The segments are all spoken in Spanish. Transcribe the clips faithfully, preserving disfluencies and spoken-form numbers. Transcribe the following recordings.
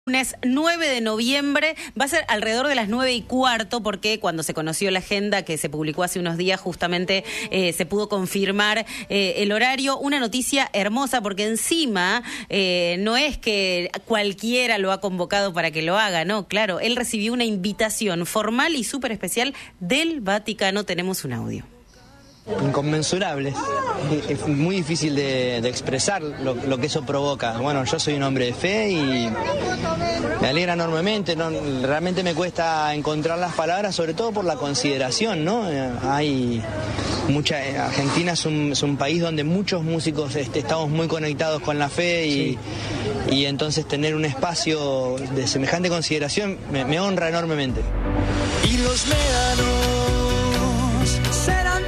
Lunes nueve de noviembre, va a ser alrededor de las nueve y cuarto, porque cuando se conoció la agenda que se publicó hace unos días, justamente eh, se pudo confirmar eh, el horario. Una noticia hermosa, porque encima eh, no es que cualquiera lo ha convocado para que lo haga, no, claro, él recibió una invitación formal y súper especial del Vaticano. Tenemos un audio. Inconmensurable, es muy difícil de, de expresar lo, lo que eso provoca. Bueno, yo soy un hombre de fe y me alegra enormemente, ¿no? Realmente me cuesta encontrar las palabras, sobre todo por la consideración, ¿no? Hay mucha, Argentina es un, es un país donde muchos músicos este, estamos muy conectados con la fe y, sí. y entonces tener un espacio de semejante consideración me, me honra enormemente. Y los médanos serán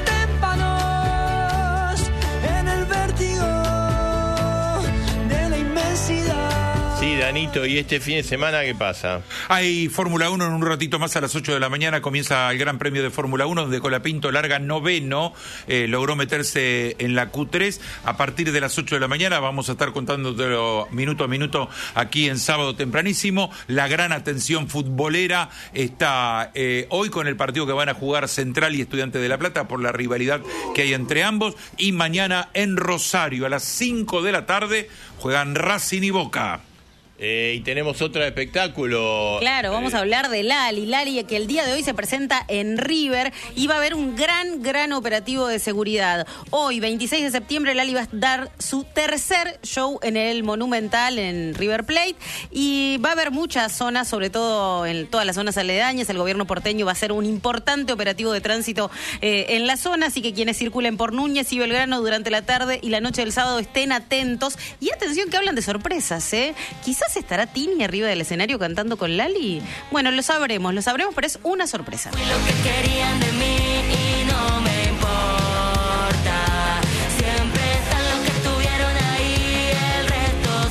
Sí, Danito, ¿y este fin de semana qué pasa? Hay Fórmula uno en un ratito más, a las ocho de la mañana comienza el Gran Premio de Fórmula uno, donde Colapinto larga noveno, eh, logró meterse en la Q tres. A partir de las ocho de la mañana vamos a estar contándotelo minuto a minuto aquí en Sábado Tempranísimo. La gran atención futbolera está eh, hoy con el partido que van a jugar Central y Estudiantes de La Plata por la rivalidad que hay entre ambos, y mañana en Rosario a las cinco de la tarde juegan Racing y Boca. Eh, y tenemos otro espectáculo. Claro, vamos eh, a hablar de Lali. Lali, que el día de hoy se presenta en River y va a haber un gran, gran operativo de seguridad. Hoy, veintiséis de septiembre, Lali va a dar su tercer show en el Monumental, en River Plate, y va a haber muchas zonas, sobre todo en todas las zonas aledañas. El gobierno porteño va a hacer un importante operativo de tránsito eh, en la zona, así que quienes circulen por Núñez y Belgrano durante la tarde y la noche del sábado estén atentos. Y atención que hablan de sorpresas, ¿eh? Quizás ¿estará Tini arriba del escenario cantando con Lali? Bueno, lo sabremos, lo sabremos, pero es una sorpresa. Fui lo que querían de mí y no me importa. Siempre están los que estuvieron ahí, el resto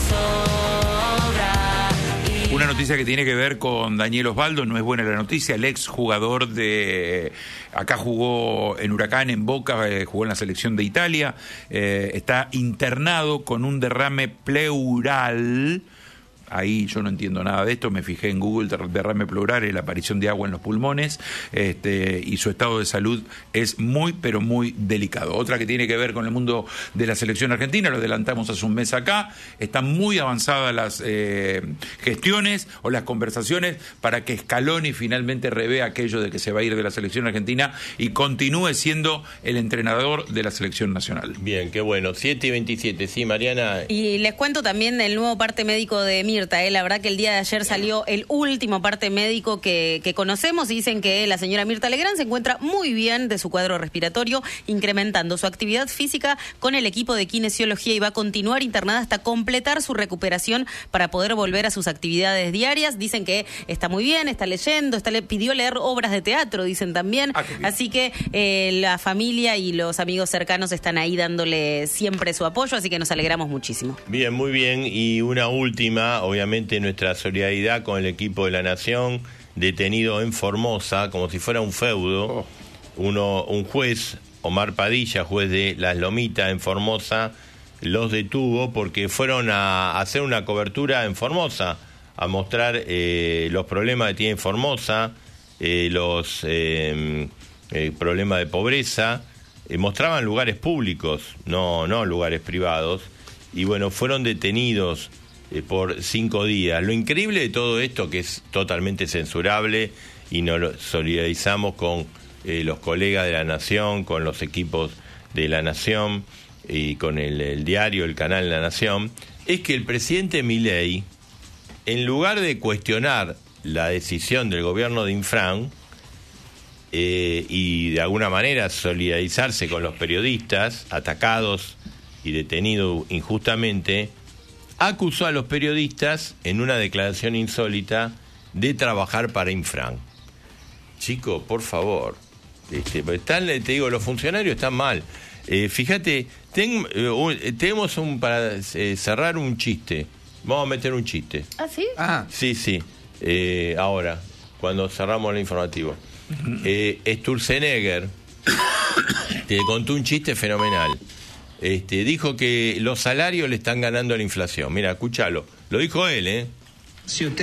sobra. Y... Una noticia que tiene que ver con Daniel Osvaldo, no es buena la noticia, el ex jugador de... Acá jugó en Huracán, en Boca, eh, jugó en la selección de Italia, eh, está internado con un derrame pleural. Ahí yo no entiendo nada de esto, me fijé en Google, derrame pleural, la aparición de agua en los pulmones, este, y su estado de salud es muy, pero muy delicado. Otra que tiene que ver con el mundo de la selección argentina, lo adelantamos hace un mes acá, están muy avanzadas las eh, gestiones o las conversaciones para que Scaloni finalmente revea aquello de que se va a ir de la selección argentina y continúe siendo el entrenador de la selección nacional. Bien, qué bueno. siete y veintisiete, sí, Mariana. Y les cuento también del nuevo parte médico de Mirta. Eh, la verdad que el día de ayer salió el último parte médico que, que conocemos y dicen que la señora Mirta Legrand se encuentra muy bien de su cuadro respiratorio, incrementando su actividad física con el equipo de kinesiología y va a continuar internada hasta completar su recuperación para poder volver a sus actividades diarias. Dicen que está muy bien, está leyendo, está le pidió leer obras de teatro, dicen también. Ah, así que eh, la familia y los amigos cercanos están ahí dándole siempre su apoyo, así que nos alegramos muchísimo. Bien, muy bien. Y una última, obviamente nuestra solidaridad con el equipo de la Nación, detenido en Formosa, como si fuera un feudo. Oh. Uno, un juez, Omar Padilla, juez de Las Lomitas en Formosa, los detuvo porque fueron a hacer una cobertura en Formosa, a mostrar eh, los problemas que tiene Formosa, eh, los eh, eh, problemas de pobreza. Eh, mostraban lugares públicos, no, no lugares privados, y bueno, fueron detenidos por cinco días. Lo increíble de todo esto, que es totalmente censurable, y nos solidarizamos con eh, los colegas de la Nación, con los equipos de la Nación y con el, el diario, el canal La Nación, es que el presidente Milei, en lugar de cuestionar la decisión del gobierno de Infran eh, y de alguna manera solidarizarse con los periodistas atacados y detenidos injustamente, acusó a los periodistas, en una declaración insólita, de trabajar para Infran. Chico, por favor, este, están, te digo, los funcionarios están mal. Eh, fíjate, ten, eh, tenemos un, para eh, cerrar un chiste. Vamos a meter un chiste. ¿Ah, sí? Ah. Sí, sí. Eh, ahora, cuando cerramos el informativo. Eh, Sturzenegger te contó un chiste fenomenal. Este, dijo que los salarios le están ganando a la inflación. Mira, escúchalo. Lo dijo él, ¿eh? Si usted